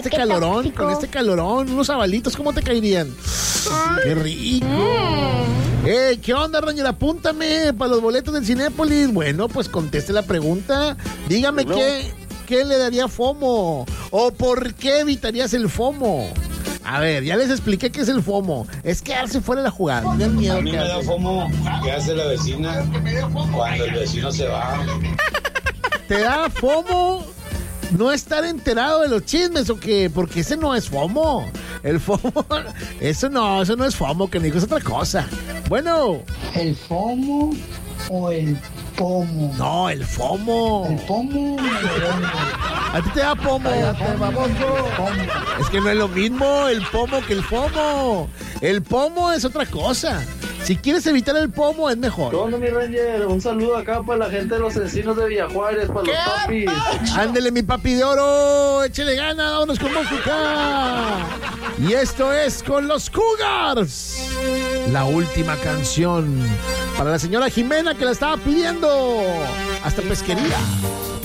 Con este calorón, unos sabalitos, ¿cómo te caerían? ¡Qué rico! ¿Qué onda, Ranger? Apúntame para los boletos del Cinépolis. Bueno, pues conteste la pregunta. Dígame qué le daría FOMO o por qué evitarías el FOMO. A ver, ya les expliqué qué es el FOMO. Es quedarse fuera de la jugada. A mí me da FOMO qué hace la vecina cuando el vecino se va. ¿Te da FOMO no estar enterado de los chismes o qué? Porque ese no es FOMO. El FOMO, eso no es FOMO, que es otra cosa. Bueno. ¿El FOMO o el POMO? No, el FOMO. El POMO. ¿A ti te da POMO? Es que no es lo mismo el POMO que el FOMO. El POMO es otra cosa. Si quieres evitar el POMO, es mejor. ¿Qué onda, mi Ranger? Un saludo acá para la gente de los Encinos de Villajuárez, para los papis. Ándele, mi papi de oro. Échele gana, vámonos con música. Y esto es con los Cougars. La última canción para la señora Jimena que la estaba pidiendo. Hasta pesquería.